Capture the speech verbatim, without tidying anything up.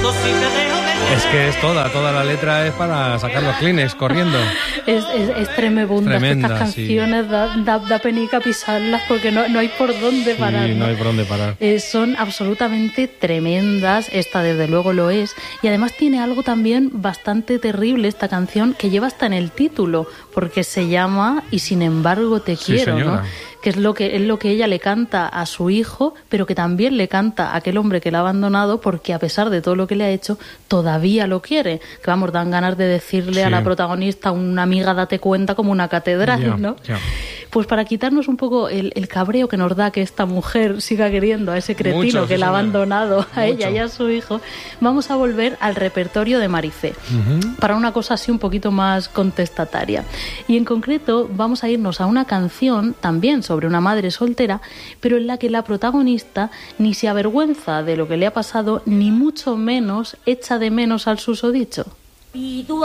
Es que es toda, toda la letra es para sacar los Kleenex corriendo. Es, es, es tremebunda. Tremenda, estas canciones, sí. da, da, da penica pisarlas porque no, no hay por dónde Sí, parar. no, ¿no? hay por dónde parar. Eh, son absolutamente tremendas, esta desde luego lo es, y además tiene algo también bastante terrible esta canción que lleva hasta en el título, porque se llama Y sin embargo te Sí, quiero, señora. ¿no? Que es lo que es lo que ella le canta a su hijo, pero que también le canta a aquel hombre que la ha abandonado, porque a pesar de todo lo que le ha hecho, todavía lo quiere. Que vamos, dan ganas de decirle Sí. a la protagonista, una amiga date cuenta, como una catedral, Ya, ¿no? ya. Pues para quitarnos un poco el, el cabreo que nos da que esta mujer siga queriendo a ese cretino Mucho, que sí, la ha señora. abandonado a Mucho. ella y a su hijo, vamos a volver al repertorio de Marifé, Ujú. para una cosa así un poquito más contestataria. Y en concreto vamos a irnos a una canción también sobre una madre soltera, pero en la que la protagonista ni se avergüenza de lo que le ha pasado, ni mucho menos echa de menos al susodicho. Pido